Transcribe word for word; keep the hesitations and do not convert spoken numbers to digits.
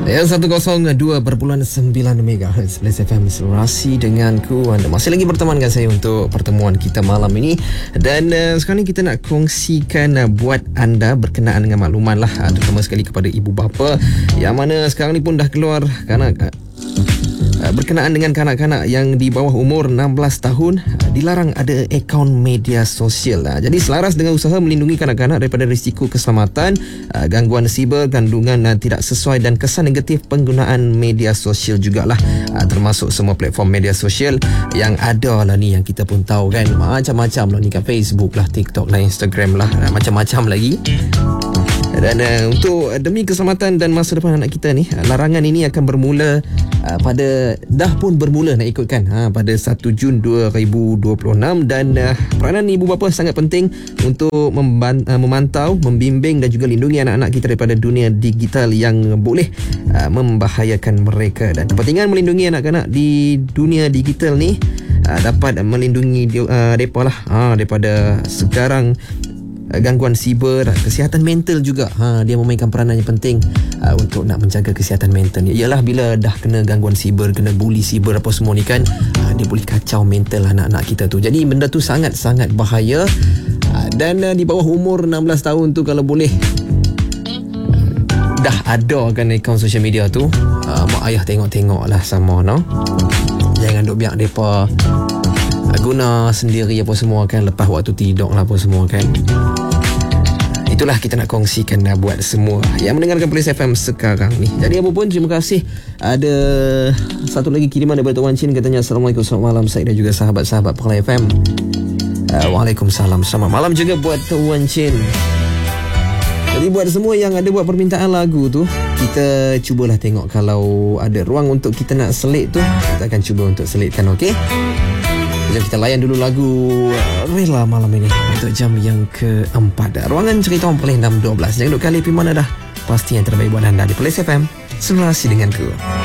Ya, seratus dua perpuluhan sembilan megahertz Plus F M Selurasi denganku. Anda masih lagi berteman dengan saya untuk pertemuan kita malam ini. Dan uh, sekarang ni kita nak kongsikan uh, buat anda berkenaan dengan makluman lah, uh, terutama sekali kepada ibu bapa yang mana sekarang ni pun dah keluar kanak uh, berkenaan dengan kanak-kanak yang di bawah umur enam belas tahun dilarang ada akaun media sosial. Jadi selaras dengan usaha melindungi kanak-kanak daripada risiko keselamatan, gangguan siber, kandungan tidak sesuai dan kesan negatif penggunaan media sosial jugalah, termasuk semua platform media sosial yang ada lah ni, yang kita pun tahu kan, macam-macam lah ni kan, Facebook lah, TikTok lah, Instagram lah, macam-macam lagi. Dan uh, untuk uh, demi keselamatan dan masa depan anak kita ni, uh, larangan ini akan bermula uh, pada dah pun bermula nak ikutkan ha, pada satu Jun dua ribu dua puluh enam. Dan uh, peranan ibu bapa sangat penting untuk memban- uh, memantau, membimbing dan juga lindungi anak-anak kita daripada dunia digital yang boleh uh, membahayakan mereka. Dan kepentingan melindungi anak-anak di dunia digital ni uh, dapat melindungi dia, uh, mereka lah ha, daripada sekarang gangguan siber, kesihatan mental juga. Ha, dia memainkan peranan yang penting uh, untuk nak menjaga kesihatan mental ni. Ialah bila dah kena gangguan siber, kena bully siber apa semua ni kan, uh, dia boleh kacau mental anak-anak kita tu. Jadi benda tu sangat-sangat bahaya. Uh, dan uh, di bawah umur enam belas tahun tu kalau boleh uh, dah ada kan akaun social media tu, uh, mak ayah tengok-tengok lah sama, no? Jangan duk biar mereka guna sendiri apa semua kan, lepas waktu tidur lah apa semua kan. Itulah kita nak kongsikan uh, buat semua yang mendengarkan Plus F M sekarang ni. Jadi apa pun, terima kasih. Ada satu lagi kiriman daripada Wan Chin, katanya Assalamualaikum, selamat malam saya dan juga sahabat-sahabat Plus F M. uh, Waalaikumsalam, selamat malam juga buat Wan Chin. Jadi buat semua yang ada buat permintaan lagu tu, kita cubalah tengok kalau ada ruang untuk kita nak selit tu, kita akan cuba untuk selitkan, okey? Jom kita layan dulu lagu Rela malam ini untuk jam yang keempat. Ruangan cerita orang paling enam dua belas. Jangan duduk kali pergi mana dah. Pasti yang terbaik buat anda di Plus F M. Selurasi denganku.